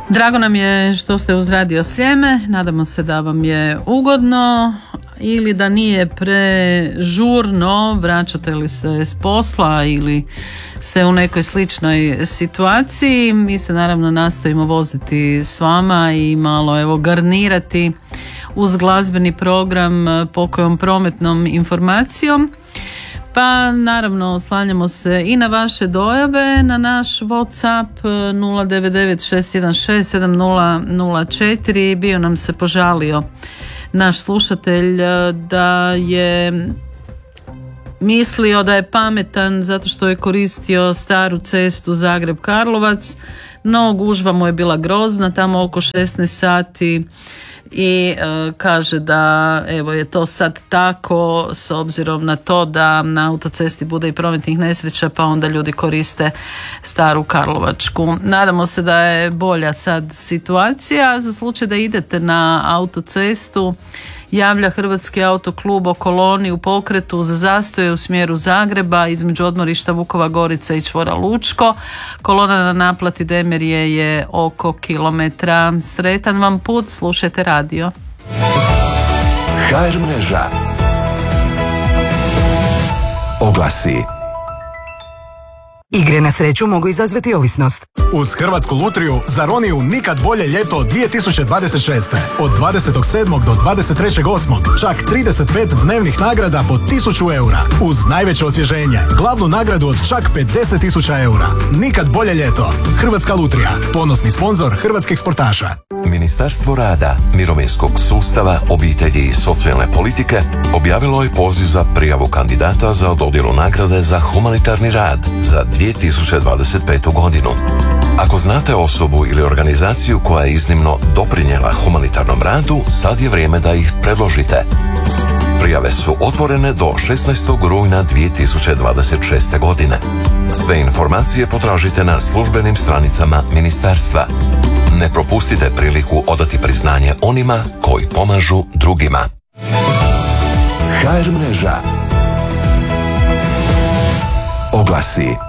Drago nam je što ste uz Radio Sljeme, nadamo se da vam je ugodno ili da nije prežurno, vraćate li se s posla ili ste u nekoj sličnoj situaciji. Mi se naravno nastojimo voziti s vama i malo garnirati uz glazbeni program pokojom prometnom informacijom. Pa naravno oslanjamo se i na vaše dojave na naš WhatsApp 099-616-7004. Bio nam se požalio naš slušatelj da je mislio da je pametan zato što je koristio staru cestu Zagreb-Karlovac, no gužva mu je bila grozna tamo oko 16 sati i kaže da je to sad tako s obzirom na to da na autocesti bude i prometnih nesreća, pa onda ljudi koriste staru Karlovačku. Nadamo se da je bolja sad situacija. Za slučaj da idete na autocestu, javlja Hrvatski autoklub o koloni u pokretu za zastoje u smjeru Zagreba između odmorišta Vukova Gorica i čvora Lučko. Kolona na naplati Demerije je oko kilometra. Sretan vam put, slušajte radio. HR mreža. Oglasi. Igre na sreću mogu izazvati ovisnost. Uz Hrvatsku lutriju za Roniju nikad bolje ljeto 2026. Od 27. do 23.8. čak 35 dnevnih nagrada po 1000 eura. Uz najveće osvježenje, glavnu nagradu od čak 50.000 eura. Nikad bolje ljeto. Hrvatska lutrija, ponosni sponzor hrvatskih sportaša. Ministarstvo rada, mirovinskog sustava, obitelji i socijalne politike objavilo je poziv za prijavu kandidata za dodjelu nagrade za humanitarni rad za 2025. godinu. Ako znate osobu ili organizaciju koja je iznimno doprinijela humanitarnom radu, sad je vrijeme da ih predložite. Prijave su otvorene do 16. rujna 2026. godine. Sve informacije potražite na službenim stranicama ministarstva. Ne propustite priliku odati priznanje onima koji pomažu drugima. HR mreža. Oglasi.